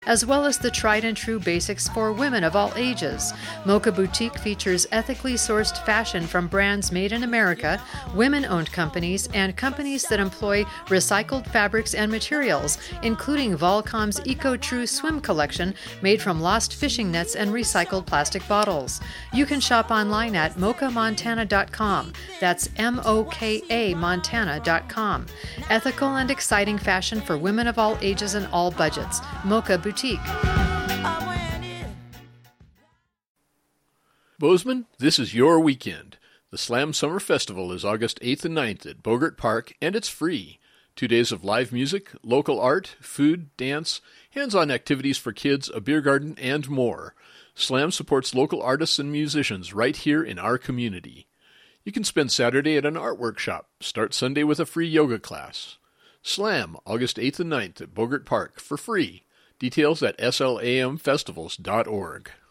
as well as the tried and true basics for women of all ages. Mocha Boutique features ethically sourced fashion from brands made in America, women-owned companies, and companies that employ recycled fabrics and materials, including Volcom's Eco-True swim collection made from lost fishing nets and recycled plastic bottles. You can shop online at mochamontana.com. That's MOKA Montana.com. Ethical and exciting fashion for women of all ages and all budgets. Mocha Boutique. Bozeman, this is your weekend. The Slam Summer Festival is August 8th and 9th at Bogart Park, and it's free. 2 days of live music, local art, food, dance, hands-on activities for kids, a beer garden, and more. Slam supports local artists and musicians right here in our community. You can spend Saturday at an art workshop, start Sunday with a free yoga class. Slam, August 8th and 9th at Bogart Park for free. Details at slamfestivals.org.